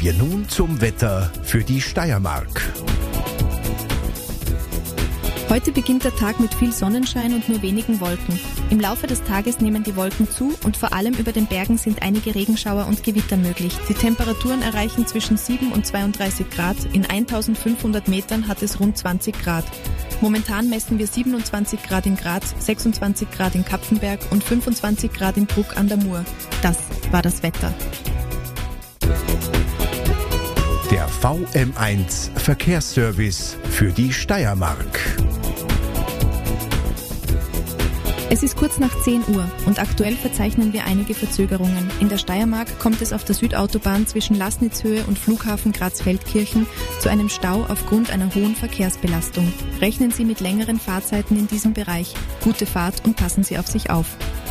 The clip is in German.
wir nun zum Wetter für die Steiermark. Heute beginnt der Tag mit viel Sonnenschein und nur wenigen Wolken. Im Laufe des Tages nehmen die Wolken zu und vor allem über den Bergen sind einige Regenschauer und Gewitter möglich. Die Temperaturen erreichen zwischen 7 und 32 Grad. In 1500 Metern hat es rund 20 Grad. Momentan messen wir 27 Grad in Graz, 26 Grad in Kapfenberg und 25 Grad in Bruck an der Mur. Das war das Wetter. Der VM1 Verkehrsservice für die Steiermark. Es ist kurz nach 10 Uhr und aktuell verzeichnen wir einige Verzögerungen. In der Steiermark kommt es auf der Südautobahn zwischen Laßnitzhöhe und Flughafen Graz-Feldkirchen zu einem Stau aufgrund einer hohen Verkehrsbelastung. Rechnen Sie mit längeren Fahrzeiten in diesem Bereich. Gute Fahrt und passen Sie auf sich auf.